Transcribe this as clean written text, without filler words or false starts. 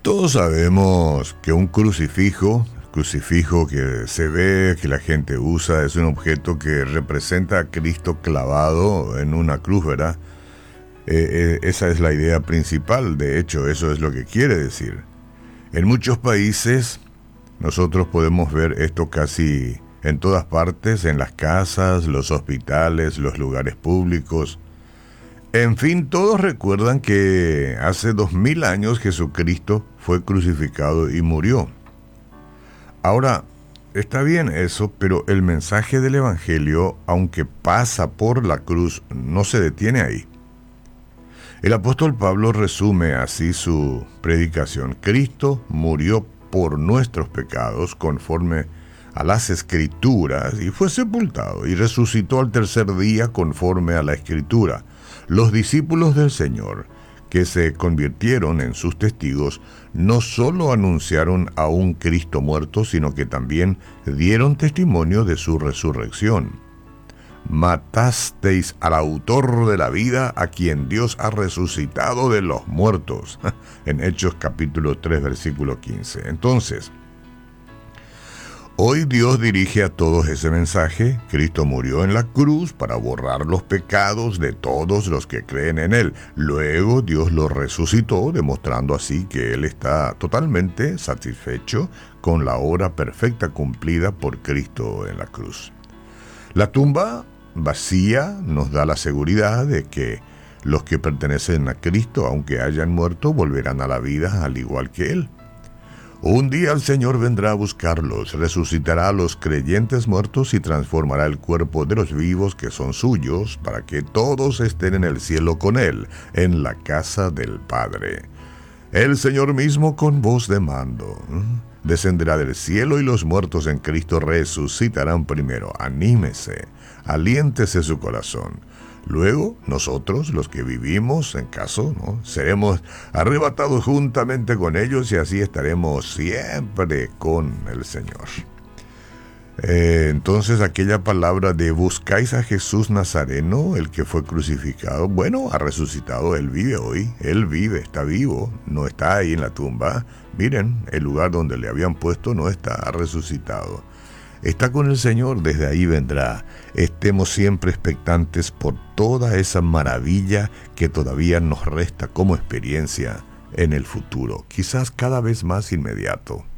Todos sabemos que un crucifijo que se ve, que la gente usa, es un objeto que representa a Cristo clavado en una cruz, ¿verdad? Esa es la idea principal, de hecho, eso es lo que quiere decir. En muchos países nosotros podemos ver esto casi en todas partes, en las casas, los hospitales, los lugares públicos. En fin, todos recuerdan que hace 2000 años Jesucristo fue crucificado y murió. Ahora, está bien eso, pero el mensaje del Evangelio, aunque pasa por la cruz, no se detiene ahí. El apóstol Pablo resume así su predicación. Cristo murió por nuestros pecados conforme a las Escrituras y fue sepultado y resucitó al tercer día conforme a la Escritura. Los discípulos del Señor, que se convirtieron en sus testigos, no solo anunciaron a un Cristo muerto, sino que también dieron testimonio de su resurrección. Matasteis al autor de la vida, a quien Dios ha resucitado de los muertos. En Hechos capítulo 3, versículo 15. Entonces, hoy Dios dirige a todos ese mensaje. Cristo murió en la cruz para borrar los pecados de todos los que creen en Él. Luego Dios lo resucitó, demostrando así que Él está totalmente satisfecho con la obra perfecta cumplida por Cristo en la cruz. La tumba vacía nos da la seguridad de que los que pertenecen a Cristo, aunque hayan muerto, volverán a la vida al igual que Él. Un día el Señor vendrá a buscarlos, resucitará a los creyentes muertos y transformará el cuerpo de los vivos que son suyos, para que todos estén en el cielo con Él, en la casa del Padre. El Señor mismo con voz de mando descenderá del cielo y los muertos en Cristo resucitarán primero. Anímese, aliéntese su corazón. Luego, nosotros, los que vivimos, en caso, seremos arrebatados juntamente con ellos y así estaremos siempre con el Señor. Entonces, aquella palabra de buscáis a Jesús Nazareno, el que fue crucificado, bueno, ha resucitado, Él vive hoy, Él vive, está vivo, no está ahí en la tumba. Miren, el lugar donde le habían puesto no está, ha resucitado. Está con el Señor, desde ahí vendrá. Estemos siempre expectantes por toda esa maravilla que todavía nos resta como experiencia en el futuro, quizás cada vez más inmediato.